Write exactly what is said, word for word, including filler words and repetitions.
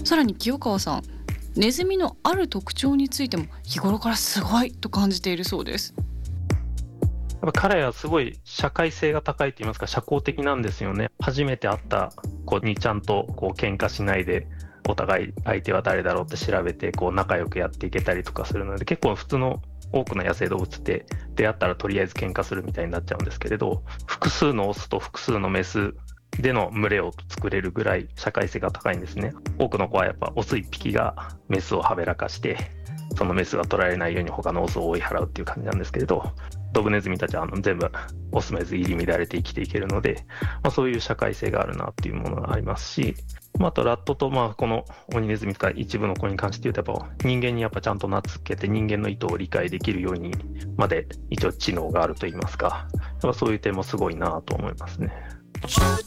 さらに清川さん、ネズミのある特徴についても日頃からすごいと感じているそうです。 やっぱ彼はすごい社会性が高いと言いますか、社交的なんですよね。初めて会った子にちゃんとこう喧嘩しないで、お互い相手は誰だろうって調べてこう仲良くやっていけたりとかするので、結構普通の多くの野生動物って出会ったらとりあえず喧嘩するみたいになっちゃうんですけれど、複数のオスと複数のメスでの群れを作れるぐらい社会性が高いんですね。多くの子はやっぱオスいっぴきがメスをはべらかして、そのメスが取られないように他のオスを追い払うっていう感じなんですけれど、ドブネズミたちはあの全部オスメス入り乱れて生きていけるので、まあ、そういう社会性があるなっていうものがありますし、まあ、あとラットとまあこのオニネズミとか一部の子に関して言うと、やっぱ人間にやっぱちゃんと懐っけて人間の意図を理解できるようにまで一応知能があるといいますか、やっぱそういう点もすごいなと思いますね。